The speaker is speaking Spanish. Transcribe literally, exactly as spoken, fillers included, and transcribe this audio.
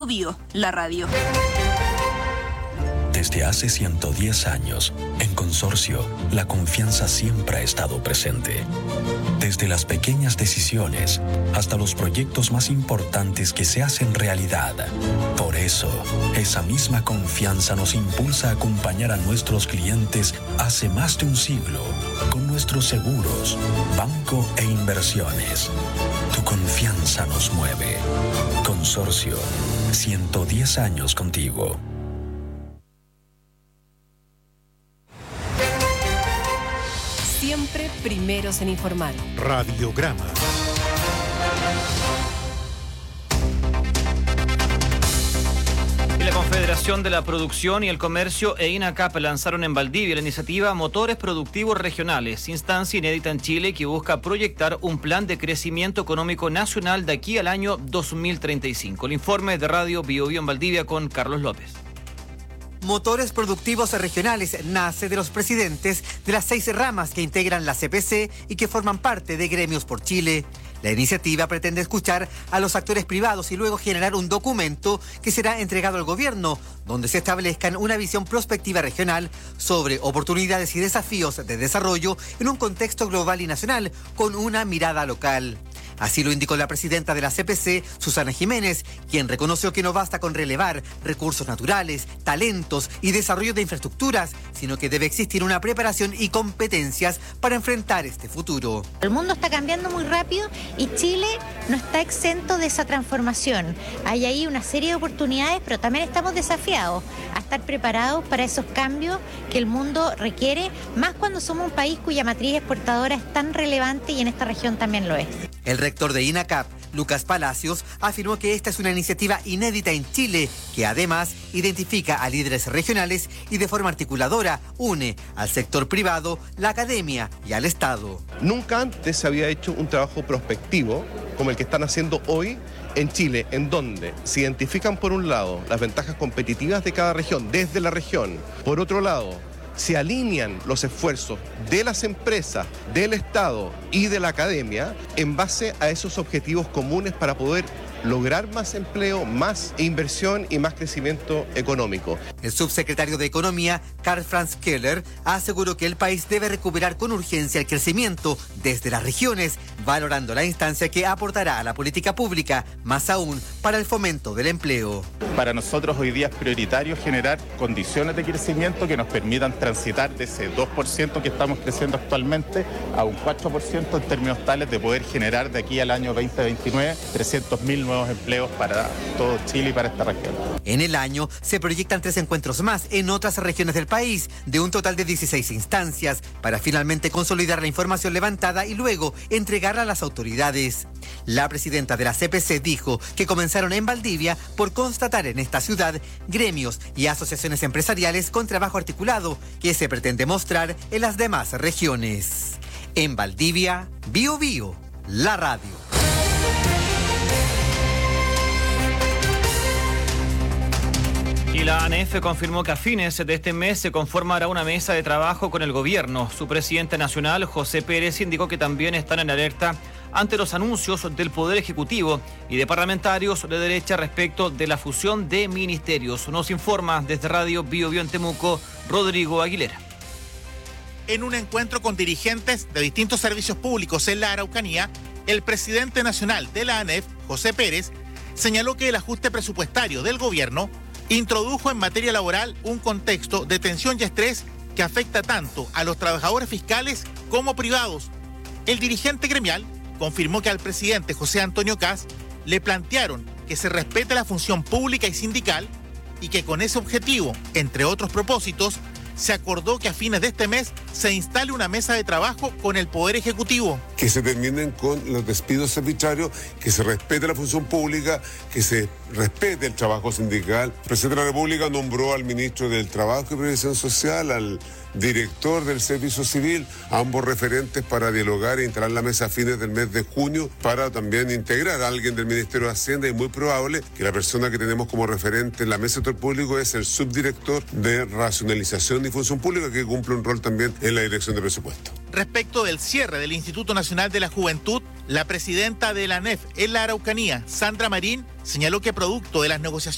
Bio, la radio. Desde hace ciento diez años, en Consorcio, la confianza siempre ha estado presente. Desde las pequeñas decisiones hasta los proyectos más importantes que se hacen realidad. Por eso, esa misma confianza nos impulsa a acompañar a nuestros clientes hace más de un siglo con nuestros seguros, banco e inversiones. Tu confianza nos mueve. Consorcio, ciento diez años contigo. Siempre primeros en informar. Radiograma. La Confederación de la Producción y el Comercio e INACAP lanzaron en Valdivia la iniciativa Motores Productivos Regionales, instancia inédita en Chile que busca proyectar un plan de crecimiento económico nacional de aquí al año dos mil treinta y cinco. El informe de Radio Bio Bio en Valdivia con Carlos López. Motores Productivos Regionales nace de los presidentes de las seis ramas que integran la C P C y que forman parte de Gremios por Chile. La iniciativa pretende escuchar a los actores privados y luego generar un documento que será entregado al gobierno, donde se establezcan una visión prospectiva regional sobre oportunidades y desafíos de desarrollo en un contexto global y nacional con una mirada local. Así lo indicó la presidenta de la C P C, Susana Jiménez, quien reconoció que no basta con relevar recursos naturales, talentos y desarrollo de infraestructuras, sino que debe existir una preparación y competencias para enfrentar este futuro. El mundo está cambiando muy rápido y Chile no está exento de esa transformación. Hay ahí una serie de oportunidades, pero también estamos desafiados a estar preparados para esos cambios que el mundo requiere, más cuando somos un país cuya matriz exportadora es tan relevante y en esta región también lo es. El rector de INACAP, Lucas Palacios, afirmó que esta es una iniciativa inédita en Chile, que además identifica a líderes regionales y de forma articuladora une al sector privado, la academia y al Estado. Nunca antes se había hecho un trabajo prospectivo como el que están haciendo hoy en Chile, en donde se identifican por un lado las ventajas competitivas de cada región, desde la región, por otro lado, se alinean los esfuerzos de las empresas, del Estado y de la academia en base a esos objetivos comunes para poder lograr más empleo, más inversión y más crecimiento económico. El subsecretario de Economía, Karl Franz Keller, aseguró que el país debe recuperar con urgencia el crecimiento desde las regiones, valorando la instancia que aportará a la política pública, más aún para el fomento del empleo. Para nosotros hoy día es prioritario generar condiciones de crecimiento que nos permitan transitar de ese dos por ciento que estamos creciendo actualmente a un cuatro por ciento en términos tales de poder generar de aquí al año veinte veintinueve trescientos mil nuevos empleos para todo Chile y para esta región. En el año se proyectan tres encuentros más en otras regiones del país, de un total de dieciséis instancias, para finalmente consolidar la información levantada y luego entregarla a las autoridades. La presidenta de la C P C dijo que comenzaron en Valdivia por constatar en esta ciudad gremios y asociaciones empresariales con trabajo articulado que se pretende mostrar en las demás regiones. En Valdivia, Bio Bio, la radio. Y la A N F confirmó que a fines de este mes se conformará una mesa de trabajo con el gobierno. Su presidente nacional, José Pérez, indicó que también están en alerta ante los anuncios del Poder Ejecutivo y de parlamentarios de derecha respecto de la fusión de ministerios. Nos informa desde Radio Bio Bio en Temuco, Rodrigo Aguilera. En un encuentro con dirigentes de distintos servicios públicos en la Araucanía, el presidente nacional de la A N F, José Pérez, señaló que el ajuste presupuestario del gobierno introdujo en materia laboral un contexto de tensión y estrés que afecta tanto a los trabajadores fiscales como privados. El dirigente gremial confirmó que al presidente José Antonio Kast le plantearon que se respete la función pública y sindical y que con ese objetivo, entre otros propósitos, se acordó que a fines de este mes se instale una mesa de trabajo con el Poder Ejecutivo. Que se terminen con los despidos arbitrarios, que se respete la función pública, que se respete el trabajo sindical. El presidente de la República nombró al ministro del Trabajo y Previsión Social, al director del Servicio Civil, ambos referentes para dialogar e instalar la mesa a fines del mes de junio, para también integrar a alguien del Ministerio de Hacienda. Y muy probable que la persona que tenemos como referente en la mesa de sector público es el subdirector de racionalización y función pública, que cumple un rol también en la dirección de presupuesto. Respecto del cierre del Instituto Nacional de la Juventud, la presidenta de la A N E F en la Araucanía, Sandra Marín, señaló que producto de las negociaciones